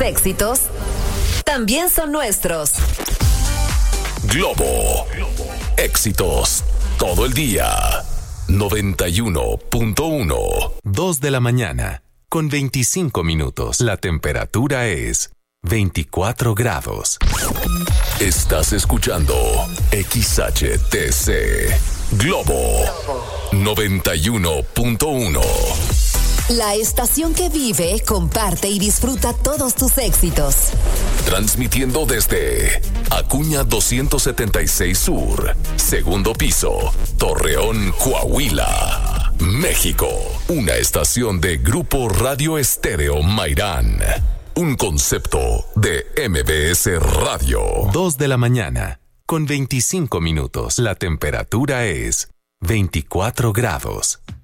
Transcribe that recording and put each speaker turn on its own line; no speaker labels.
éxitos también son nuestros.
Globo. Éxitos todo el día. 91.1.
2 de la mañana, con 25 minutos. La temperatura es 24 grados.
Estás escuchando XHTC. Globo 91.1.
La estación que vive, comparte y disfruta todos tus éxitos.
Transmitiendo desde Acuña 276 Sur, segundo piso, Torreón, Coahuila, México. Una estación de Grupo Radio Estéreo Mairán. Un concepto de MBS Radio.
2 de la mañana, con 25 minutos. La temperatura es 24 grados.